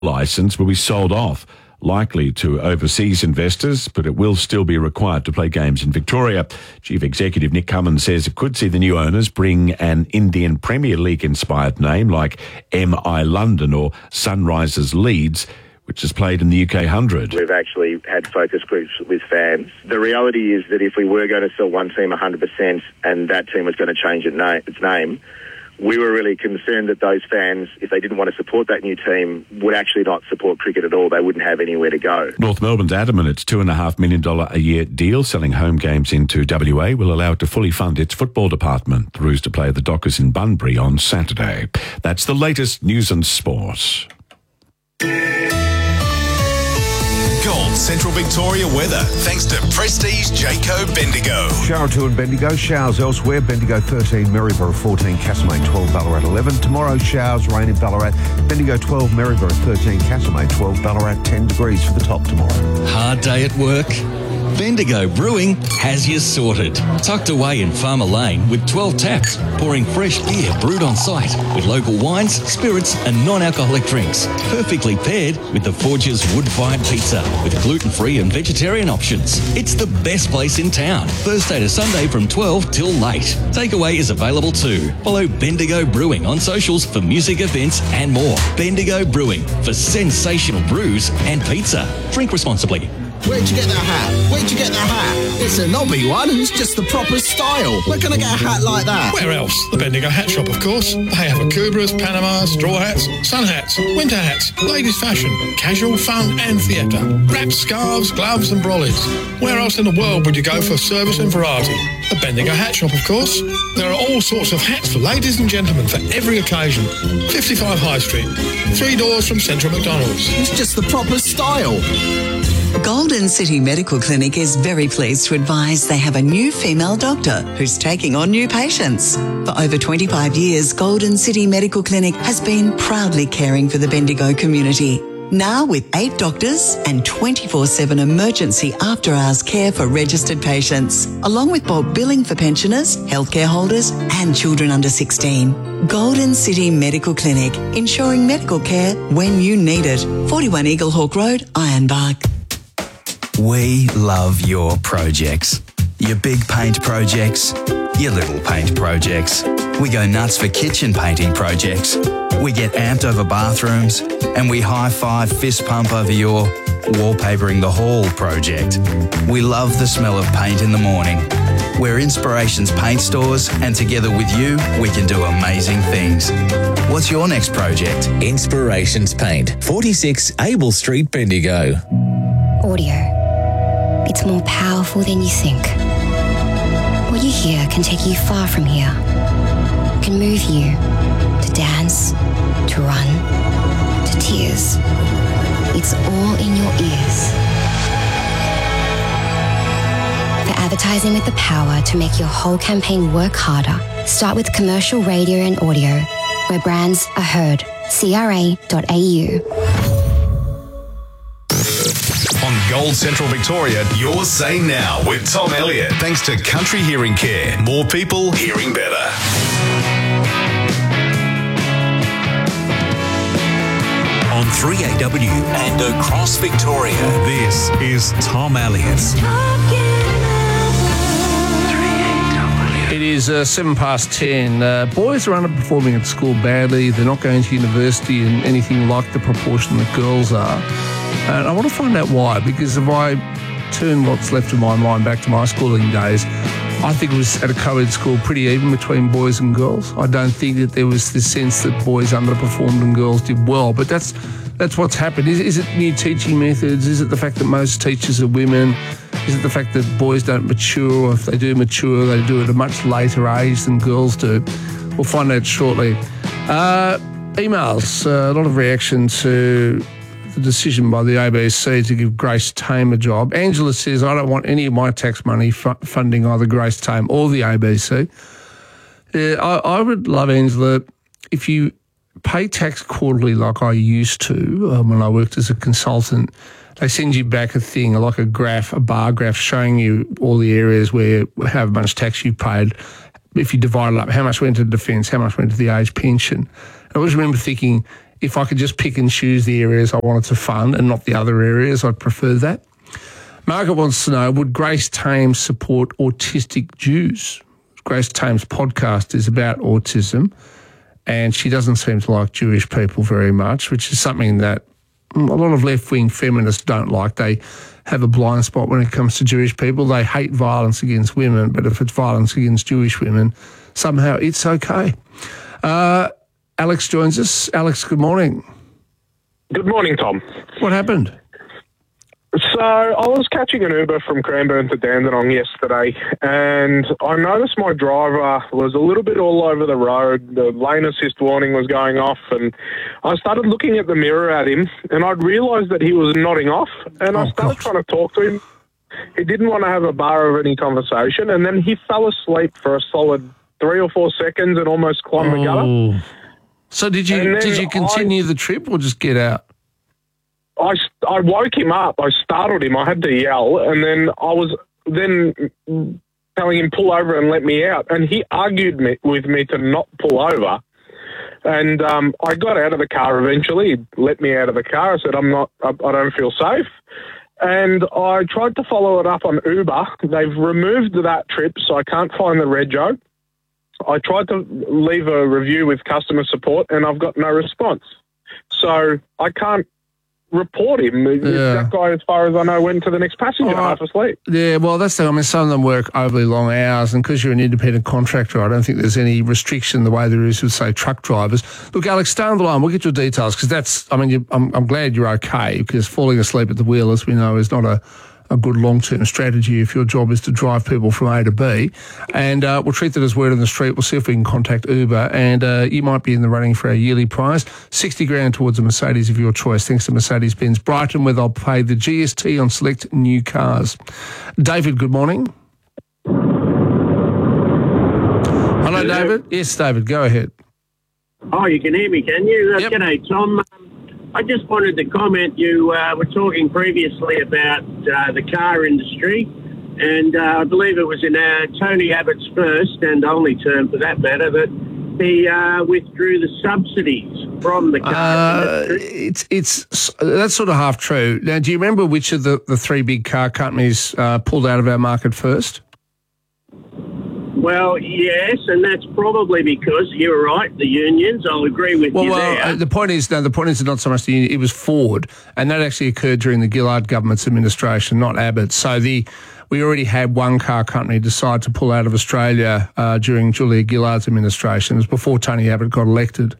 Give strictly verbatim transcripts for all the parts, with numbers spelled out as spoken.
licence will be sold off, likely to overseas investors, but it will still be required to play games in Victoria. Chief Executive Nick Cummins says it could see the new owners bring an Indian Premier League-inspired name like M I London or Sunrisers Leeds, which is played in the U K one hundred. We've actually had focus groups with fans. The reality is that if we were going to sell one team one hundred percent and that team was going to change its name, its name, we were really concerned that those fans, if they didn't want to support that new team, would actually not support cricket at all. They wouldn't have anywhere to go. North Melbourne's adamant its two point five million dollars a year deal selling home games into W A will allow it to fully fund its football department. The Roos to play the Dockers in Bunbury on Saturday. That's the latest news and sport. Gold Central Victoria weather, thanks to Prestige Jayco Bendigo. Shower two in Bendigo, showers elsewhere. Bendigo thirteen, Maryborough fourteen, Castlemaine twelve, Ballarat eleven. Tomorrow, showers, rain in Ballarat. Bendigo twelve, Maryborough thirteen, Castlemaine twelve, Ballarat ten degrees for the top tomorrow. Hard day at work? Bendigo Brewing has you sorted. Tucked away in Farmer Lane with twelve taps, pouring fresh beer brewed on site with local wines, spirits and non-alcoholic drinks. Perfectly paired with the Forge's wood-fired pizza with gluten-free and vegetarian options. It's the best place in town. Thursday to Sunday from twelve till late. Takeaway is available too. Follow Bendigo Brewing on socials for music events and more. Bendigo Brewing for sensational brews and pizza. Drink responsibly. Where'd you get that hat? Where'd you get that hat? It's a knobby one. It's just the proper style. Where can I get a hat like that? Where else? The Bendigo Hat Shop, of course. They have Akubras, Panamas, straw hats, sun hats, winter hats, ladies' fashion, casual, fun and theatre, wraps, scarves, gloves and brollies. Where else in the world would you go for service and variety? The Bendigo Hat Shop, of course. There are all sorts of hats for ladies and gentlemen for every occasion. fifty-five High Street, three doors from Central McDonald's. It's just the proper style. Golden City Medical Clinic is very pleased to advise they have a new female doctor who's taking on new patients. For over twenty-five years, Golden City Medical Clinic has been proudly caring for the Bendigo community. Now with eight doctors and twenty-four seven emergency after-hours care for registered patients, along with bulk billing for pensioners, healthcare holders and children under sixteen. Golden City Medical Clinic, ensuring medical care when you need it. forty-one Eaglehawk Road, Ironbark. We love your projects. Your big paint projects, your little paint projects. We go nuts for kitchen painting projects. We get amped over bathrooms and we high-five fist pump over your wallpapering the hall project. We love the smell of paint in the morning. We're Inspirations Paint Stores and together with you, we can do amazing things. What's your next project? Inspirations Paint, forty-six Abel Street, Bendigo. Audio. It's more powerful than you think. What you hear can take you far from here. It can move you to dance, to run, to tears. It's all in your ears. For advertising with the power to make your whole campaign work harder, start with commercial radio and audio, where brands are heard. C R A dot A U. On Gold Central Victoria, your say now with Tom Elliott. Thanks to Country Hearing Care. More people hearing better. On three A W and across Victoria, this is Tom Elliott. It is uh, seven past ten. Uh, boys are underperforming at school badly. They're not going to university in anything like the proportion that girls are. And I want to find out why, because if I turn what's left of my mind back to my schooling days, I think it was at a co-ed school pretty even between boys and girls. I don't think that there was this sense that boys underperformed and girls did well, but that's that's what's happened. Is, is it new teaching methods? Is it the fact that most teachers are women? Is it the fact that boys don't mature, or if they do mature, they do it at a much later age than girls do? We'll find out shortly. Uh, emails, uh, a lot of reaction to the decision by the A B C to give Grace Tame a job. Angela says, I don't want any of my tax money f- funding either Grace Tame or the A B C. Uh, I, I would love, Angela, if you pay tax quarterly like I used to um, when I worked as a consultant, they send you back a thing, like a graph, a bar graph showing you all the areas where how much tax you paid. If you divide it up, how much went to defence, how much went to the age pension. I always remember thinking, if I could just pick and choose the areas I wanted to fund and not the other areas, I'd prefer that. Margaret wants to know, would Grace Thames support autistic Jews? Grace Thames' podcast is about autism, and she doesn't seem to like Jewish people very much, which is something that a lot of left-wing feminists don't like. They have a blind spot when it comes to Jewish people. They hate violence against women, but if it's violence against Jewish women, somehow it's okay. Uh, Alex joins us. Alex, good morning. Good morning, Tom. What happened? So I was catching an Uber from Cranbourne to Dandenong yesterday, and I noticed my driver was a little bit all over the road. The lane assist warning was going off, and I started looking at the mirror at him, and I'd realised that he was nodding off, and I Oh, started God. trying to talk to him. He didn't want to have a bar of any conversation, and then he fell asleep for a solid three or four seconds and almost climbed the gutter. Oh. So did you And then did you continue the trip or just get out? I, I woke him up. I startled him. I had to yell, and then I was then telling him pull over and let me out. And he argued me, with me to not pull over. And um, I got out of the car eventually. He let me out of the car. I said, "I'm not. I, I don't feel safe." And I tried to follow it up on Uber. They've removed that trip, so I can't find the rego. I tried to leave a review with customer support, and I've got no response. So I can't report him. Yeah. That guy, as far as I know, went to the next passenger Oh, half asleep. Yeah, well, that's the, I mean, some of them work overly long hours, and because you're an independent contractor, I don't think there's any restriction the way there is with, say, truck drivers. Look, Alex, stay on the line. We'll get your details, because that's, I mean, you, I'm, I'm glad you're okay, because falling asleep at the wheel, as we know, is not a, a good long-term strategy if your job is to drive people from A to B. And uh, we'll treat that as word on the street. We'll see if we can contact Uber, and uh, you might be in the running for our yearly prize, sixty grand towards a Mercedes of your choice, thanks to Mercedes-Benz Brighton, where they'll pay the G S T on select new cars. David, good morning. Hello, David. Yes, David, go ahead. Oh, you can hear me, can you? Uh, yep. G'day, Tom. Um, I just wanted to comment. You uh, were talking previously about uh, the car industry, and uh, I believe it was in uh, Tony Abbott's first and only term, for that matter, that he uh, withdrew the subsidies from the car Uh, industry. it's it's that's sort of half true. Now, do you remember which of the, the three big car companies uh, pulled out of our market first? Well, yes, and that's probably because you're right. The unions, I'll agree with Well, you well there. uh, the point is, no, the point is not so much the union, it was Ford, and that actually occurred during the Gillard government's administration, not Abbott. So the we already had one car company decide to pull out of Australia uh, during Julia Gillard's administration. It was before Tony Abbott got elected.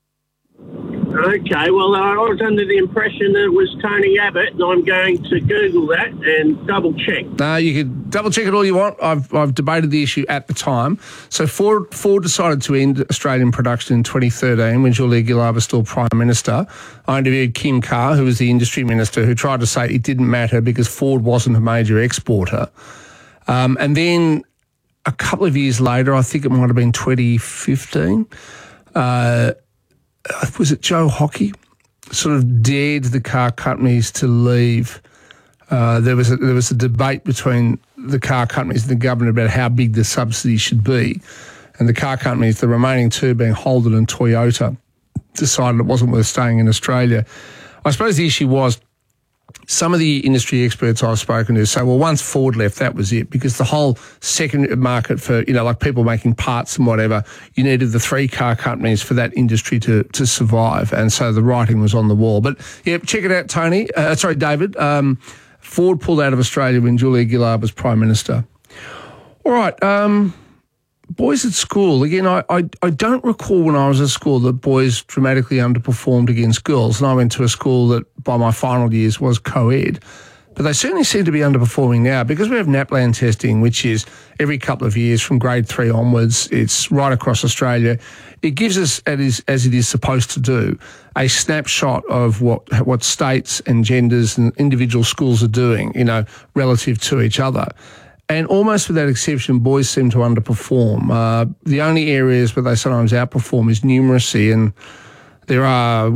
Okay, well, I was under the impression that it was Tony Abbott, and I'm going to Google that and double-check. No, you can double-check it all you want. I've, I've debated the issue at the time. So Ford, Ford decided to end Australian production in twenty thirteen when Julia Gillard was still Prime Minister. I interviewed Kim Carr, who was the Industry Minister, who tried to say it didn't matter because Ford wasn't a major exporter. Um, and then a couple of years later, I think it might have been twenty fifteen, uh, was it Joe Hockey, sort of dared the car companies to leave. Uh, there was a, there was a debate between the car companies and the government about how big the subsidy should be, and the car companies, the remaining two being Holden and Toyota, decided it wasn't worth staying in Australia. I suppose the issue was some of the industry experts I've spoken to say, well, once Ford left, that was it, because the whole second market for, you know, like people making parts and whatever, you needed the three car companies for that industry to, to survive. And so the writing was on the wall. But, yeah, check it out, Tony. Uh, sorry, David. Um, Ford pulled out of Australia when Julia Gillard was Prime Minister. All right. Um, boys at school. Again, I, I, I don't recall when I was at school that boys dramatically underperformed against girls. And I went to a school that by my final years was co-ed. But they certainly seem to be underperforming now because we have NAPLAN testing, which is every couple of years from grade three onwards. It's right across Australia. It gives us, as it is supposed to do, a snapshot of what what states and genders and individual schools are doing, you know, relative to each other. And almost without exception, boys seem to underperform. Uh, the only areas where they sometimes outperform is numeracy, and there are, well,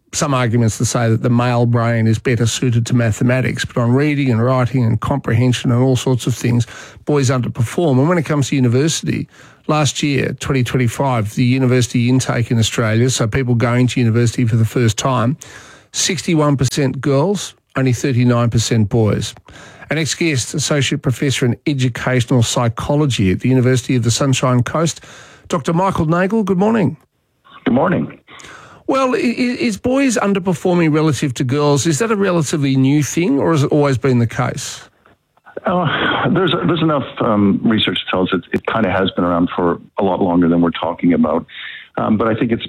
some arguments to say that the male brain is better suited to mathematics, but on reading and writing and comprehension and all sorts of things, boys underperform. And when it comes to university, last year, twenty twenty-five, the university intake in Australia, so people going to university for the first time, sixty-one percent girls, only thirty-nine percent boys. Our next guest, Associate Professor in Educational Psychology at the University of the Sunshine Coast, Doctor Michael Nagle. Good morning. Good morning. Well, is boys underperforming relative to girls, is that a relatively new thing, or has it always been the case? Uh, there's there's enough um, research to tell us it, it kind of has been around for a lot longer than we're talking about. Um, but I think it's